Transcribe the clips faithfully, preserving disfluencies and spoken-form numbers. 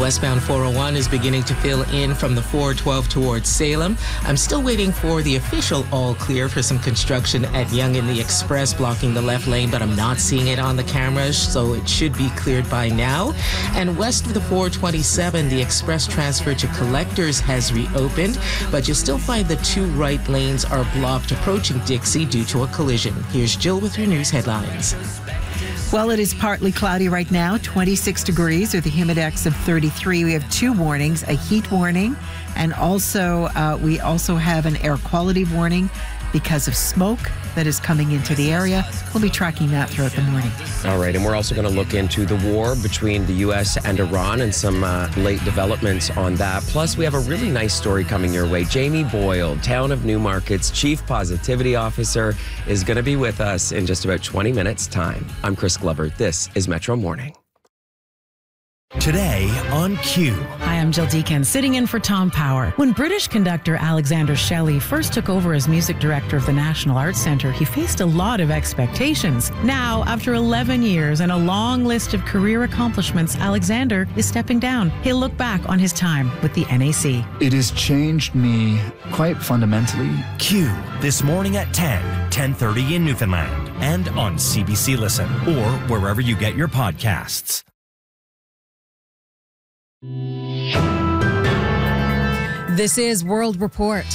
westbound four oh one is beginning to fill in from the four twelve towards Salem. I'm still waiting for the official all clear for some construction at Yonge in the Express blocking the left lane, but I'm not seeing it on the cameras, so it should be cleared by now. And west of the four twenty-seven, the express transfer to Collectors has reopened, but you'll still find the two right lanes are blocked approaching Dixie due to a collision. Here's Jill with your news headlines. Well, it is partly cloudy right now, twenty-six degrees with a humidex of thirty-three. We have two warnings, a heat warning, and also uh, we also have an air quality warning because of smoke that is coming into the area. We'll be tracking that throughout the morning. All right, and we're also going to look into the war between the U S and Iran and some uh, late developments on that. Plus, we have a really nice story coming your way. Jamie Boyle, Town of Newmarket's Chief Positivity Officer, is going to be with us in just about twenty minutes' time. I'm Chris Glover. This is Metro Morning. Today on Q. Hi, I'm Jill Deacon, sitting in for Tom Power. When British conductor Alexander Shelley first took over as music director of the National Arts Centre, he faced a lot of expectations. Now, after eleven years and a long list of career accomplishments, Alexander is stepping down. He'll look back on his time with the N A C. It has changed me quite fundamentally. Q, this morning at ten, ten thirty in Newfoundland, and on C B C Listen, or wherever you get your podcasts. This is World Report.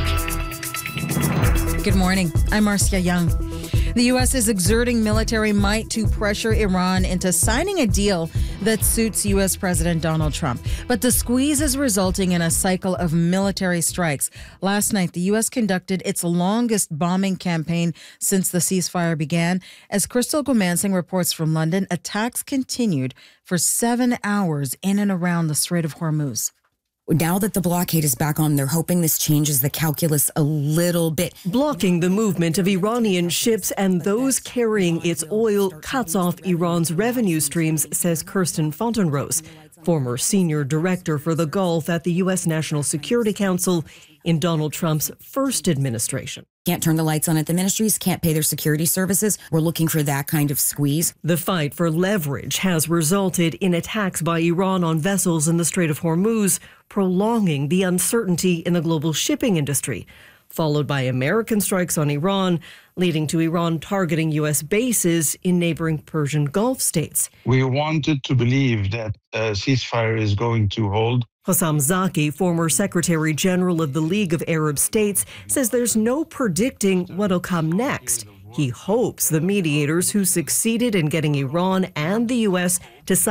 Good morning. I'm Marcia Young. The U S is exerting military might to pressure Iran into signing a deal that suits U S President Donald Trump. But the squeeze is resulting in a cycle of military strikes. Last night, the U S conducted its longest bombing campaign since the ceasefire began. As Crystal Gomansing reports from London, attacks continued for seven hours in and around the Strait of Hormuz. Now that the blockade is back on, they're hoping this changes the calculus a little bit. Blocking the movement of Iranian ships and those carrying its oil cuts off Iran's revenue streams, says Kirsten Fontenrose, former senior director for the Gulf at the U S National Security Council in Donald Trump's first administration. Can't turn the lights on at the ministries, can't pay their security services. We're looking for that kind of squeeze. The fight for leverage has resulted in attacks by Iran on vessels in the Strait of Hormuz, prolonging the uncertainty in the global shipping industry, followed by American strikes on Iran, leading to Iran targeting U S bases in neighboring Persian Gulf states. We wanted to believe that a ceasefire is going to hold. Hossam Zaki, former Secretary General of the League of Arab States, says there's no predicting what'll come next. He hopes the mediators who succeeded in getting Iran and the U S to sign